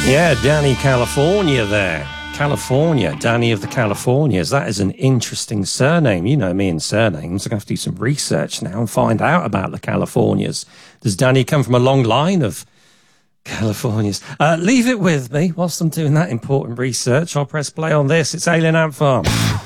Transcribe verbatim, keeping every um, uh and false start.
Yeah, Danny California there. California, Danny of the Californias. That is an interesting surname. You know me and surnames. I'm going to have to do some research now and find out about the Californias. Does Danny come from a long line of Californias? Uh, leave it with me. Whilst I'm doing that important research, I'll press play on this. It's Alien Ant Farm.